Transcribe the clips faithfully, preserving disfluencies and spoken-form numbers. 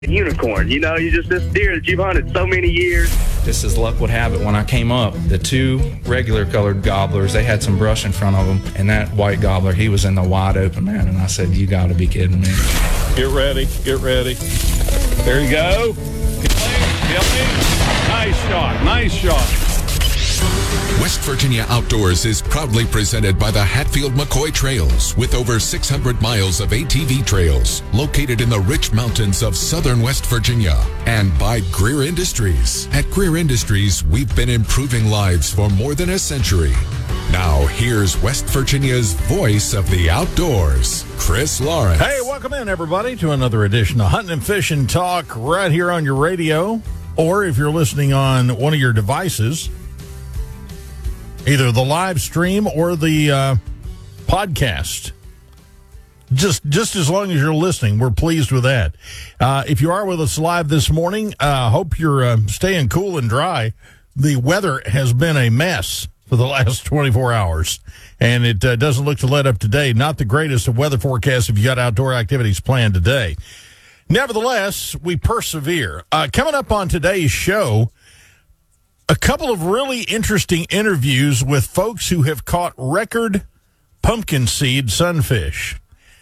unicorn. You know, you just this deer that you've hunted so many years. Just as luck would have it, when I came up, the two regular colored gobblers, they had some brush in front of them, and that white gobbler, he was in the wide open, man, and I said, you got to be kidding me. Get ready, get ready. There you go. Nice shot, nice shot. West Virginia Outdoors is proudly presented by the Hatfield-McCoy Trails, with over six hundred miles of A T V trails located in the rich mountains of southern West Virginia, and by Greer Industries. At Greer Industries, we've been improving lives for more than a century. Now, here's West Virginia's voice of the outdoors, Chris Lawrence. Hey, welcome in, everybody, to another edition of Hunting and Fishing Talk right here on your radio, or if you're listening on one of your devices, either the live stream or the uh, podcast. Just just as long as you're listening, we're pleased with that. Uh, if you are with us live this morning, I uh, hope you're uh, staying cool and dry. The weather has been a mess for the last twenty-four hours, and it uh, doesn't look to let up today. Not the greatest of weather forecasts if you got outdoor activities planned today. Nevertheless, we persevere. Uh, coming up on today's show, a couple of really interesting interviews with folks who have caught record pumpkin seed sunfish.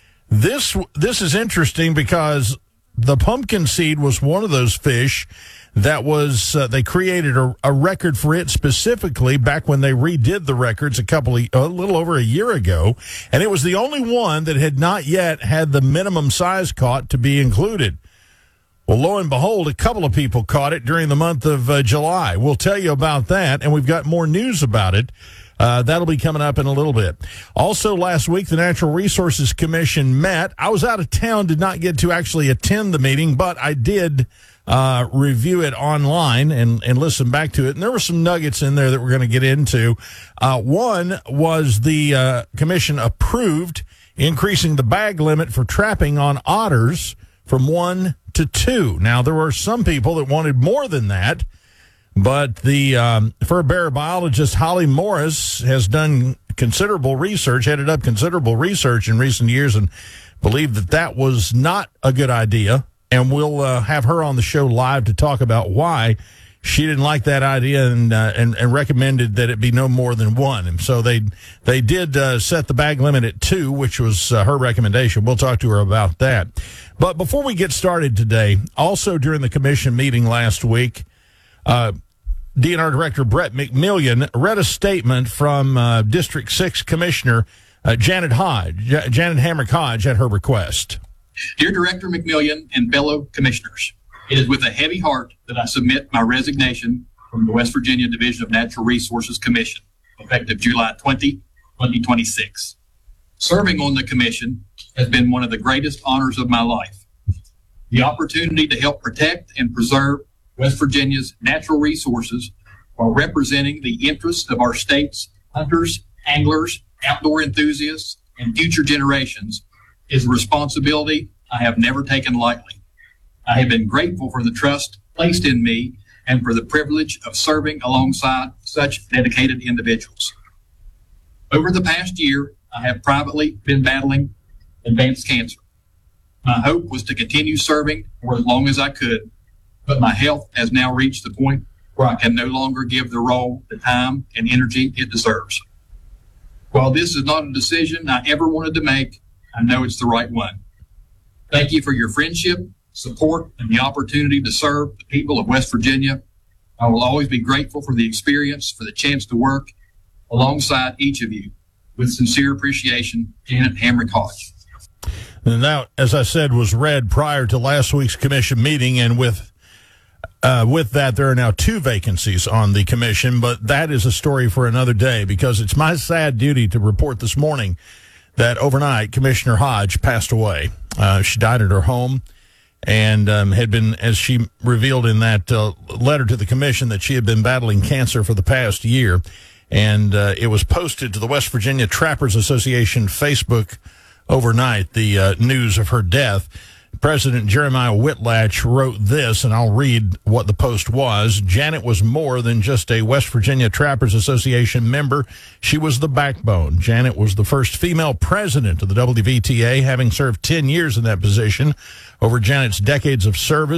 This this is interesting because the pumpkin seed was one of those fish that was, uh, they created a, a record for it specifically back when they redid the records a couple of, a little over a year ago, and it was the only one that had not yet had the minimum size caught to be included. Well, lo and behold, a couple of people caught it during the month of uh, July. We'll tell you about that, and we've got more news about it. Uh, that'll be coming up in a little bit. Also, last week, the Natural Resources Commission met. I was out of town, did not get to actually attend the meeting, but I did uh, review it online and, and listen back to it. And there were some nuggets in there that we're going to get into. Uh, one was the uh, commission approved increasing the bag limit for trapping on otters from one to two. Now, there were some people that wanted more than that, but the um, fur bearer biologist Holly Morris has done considerable research, headed up considerable research in recent years, and believed that that was not a good idea. And we'll uh, have her on the show live to talk about why she didn't like that idea and uh, and, and recommended that it be no more than one. And so they they did uh, set the bag limit at two, which was uh, her recommendation. We'll talk to her about that. But before we get started today, also during the commission meeting last week, uh, D N R Director Brett McMillian read a statement from uh, District six Commissioner uh, Janet Hodge, J- Janet Hamrick Hodge at her request. Dear Director McMillian and fellow commissioners, it is with a heavy heart that I submit my resignation from the West Virginia Division of Natural Resources Commission, effective July twentieth, twenty twenty-six. Serving on the commission has been one of the greatest honors of my life. The opportunity to help protect and preserve West Virginia's natural resources while representing the interests of our state's hunters, anglers, outdoor enthusiasts, and future generations is a responsibility I have never taken lightly. I have been grateful for the trust placed in me and for the privilege of serving alongside such dedicated individuals. Over the past year, I have privately been battling advanced cancer. My hope was to continue serving for as long as I could, but my health has now reached the point where I can no longer give the role the time and energy it deserves. While this is not a decision I ever wanted to make, I know it's the right one. Thank you for your friendship, support, and the opportunity to serve the people of West Virginia. I will always be grateful for the experience, for the chance to work alongside each of you. With sincere appreciation, Janet Hamrick Hodge. And that, as I said, was read prior to last week's commission meeting, and with uh, with that, there are now two vacancies on the commission, but that is a story for another day, because it's my sad duty to report this morning that overnight Commissioner Hodge passed away. Uh, she died at her home and um, had been, as she revealed in that uh, letter to the commission, that she had been battling cancer for the past year. And uh, it was posted to the West Virginia Trappers Association Facebook overnight, the uh, news of her death. President Jeremiah Whitlatch wrote this, and I'll read what the post was. Janet was more than just a West Virginia Trappers Association member. She was the backbone. Janet was the first female president of the W V T A, having served ten years in that position. Over Janet's decades of service,